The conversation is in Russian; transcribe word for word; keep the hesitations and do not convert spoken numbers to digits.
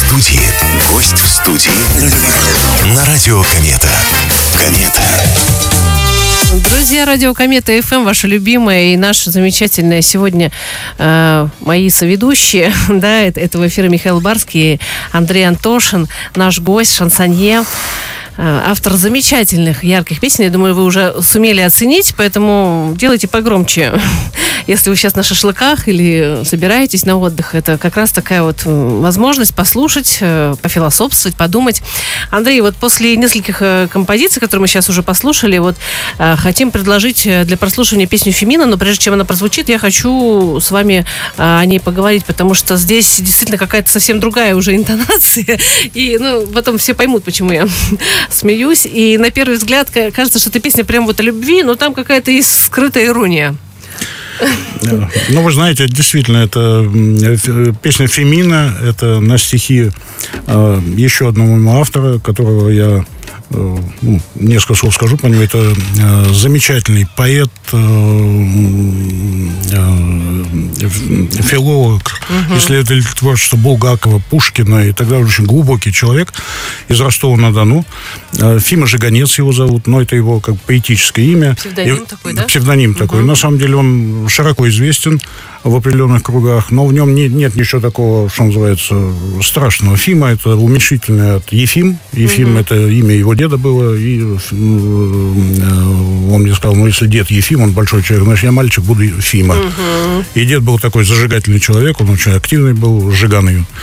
студии. Гость в студии. На радио Комета. Комета. Друзья, радио Комета эф эм, ваша любимая и наша замечательная сегодня э, мои соведущие, да, это, этого эфира Михаил Барский, Андрей Антошин, наш гость, шансонье, э, автор замечательных, ярких песен. Я думаю, вы уже сумели оценить, поэтому делайте погромче. Если вы сейчас на шашлыках или собираетесь на отдых, это как раз такая вот возможность послушать, пофилософствовать, подумать. Андрей, вот после нескольких композиций, которые мы сейчас уже послушали, вот хотим предложить для прослушивания песню Фемина, но прежде чем она прозвучит, я хочу с вами о ней поговорить, потому что здесь действительно какая-то совсем другая уже интонация, и ну, потом все поймут, почему я смеюсь. И на первый взгляд кажется, что эта песня прям вот о любви, но там какая-то есть скрытая ирония. Ну, вы знаете, действительно, это песня Фемина, это на стихи э, еще одного моего автора, которого я э, ну, несколько слов скажу по нему. Это э, замечательный поэт, э, э, филолог, угу. исследователь творчества Булгакова, Пушкина и так далее. Очень глубокий человек из Ростова-на-Дону. Э, Фима Жиганец его зовут, но это его как поэтическое имя. Псевдоним и, такой, да? Псевдоним угу. такой. На самом деле он широко известен в определенных кругах, но в нем не, нет ничего такого, что называется, страшного. Фима — это уменьшительное от Ефим. Ефим — uh-huh. это имя его деда было, и он мне сказал, ну, если дед Ефим, он большой человек, значит, я мальчик, буду Фима. Uh-huh. И дед был такой зажигательный человек, он очень активный был, жиганый.